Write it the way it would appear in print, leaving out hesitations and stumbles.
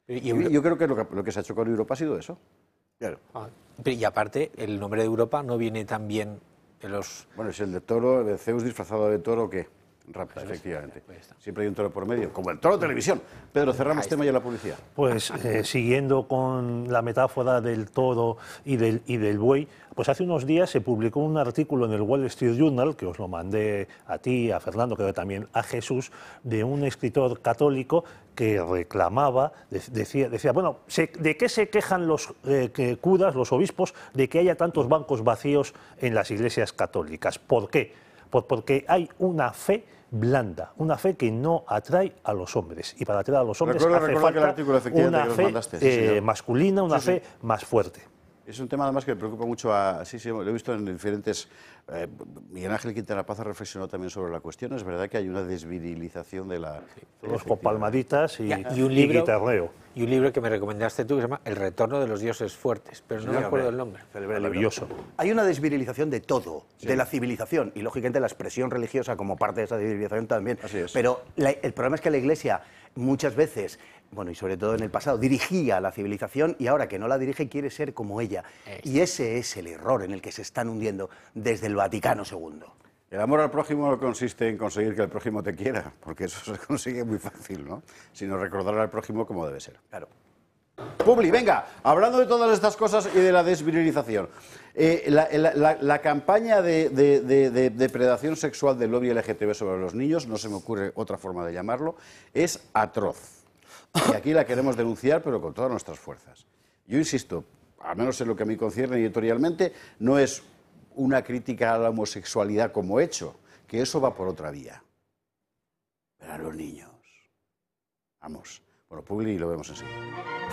Yo creo que lo que se ha hecho con Europa ha sido eso. Claro. Y aparte, el nombre de Europa no viene tan bien de los... Bueno, es el de toro, de Zeus disfrazado de toro, ¿qué? Rápido, efectivamente. Siempre hay un toro por medio, como el toro de televisión. Pedro, cerramos tema y a la publicidad. Pues siguiendo con la metáfora del toro y del buey, pues hace unos días se publicó un artículo en el Wall Street Journal, que os lo mandé a ti, a Fernando, creo que también a Jesús, de un escritor católico que reclamaba, decía bueno, ¿de qué se quejan los curas, los obispos, de que haya tantos bancos vacíos en las iglesias católicas? ¿Por qué? Porque hay una fe blanda, una fe que no atrae a los hombres. Y para atraer a los hombres hace falta una fe masculina, una fe más fuerte. Es un tema además que me preocupa mucho lo he visto en diferentes... Miguel Ángel Quintana Paz ha reflexionado también sobre la cuestión. Es verdad que hay una desvirilización de la... Todos con palmaditas y un libro, guitarreo. Y un libro que me recomendaste tú que se llama El retorno de los dioses fuertes, pero no me acuerdo el nombre. Maravilloso. Hay una desvirilización de todo, de la civilización, y lógicamente la expresión religiosa como parte de esa civilización también. Así es. Pero el problema es que la Iglesia muchas veces, bueno, y sobre todo en el pasado, dirigía la civilización y ahora que no la dirige quiere ser como ella. Y ese es el error en el que se están hundiendo desde el Vaticano II. El amor al prójimo no consiste en conseguir que el prójimo te quiera, porque eso se consigue muy fácil, ¿no? Sino recordar al prójimo como debe ser. Claro. Publi, venga, hablando de todas estas cosas y de la desvirilización, la campaña de depredación sexual del lobby LGTB sobre los niños, no se me ocurre otra forma de llamarlo, es atroz. Y aquí la queremos denunciar, pero con todas nuestras fuerzas. Yo insisto, al menos en lo que a mí concierne editorialmente, no es una crítica a la homosexualidad como hecho, que eso va por otra vía. Pero a los niños. Vamos. Bueno, Publi, lo vemos enseguida.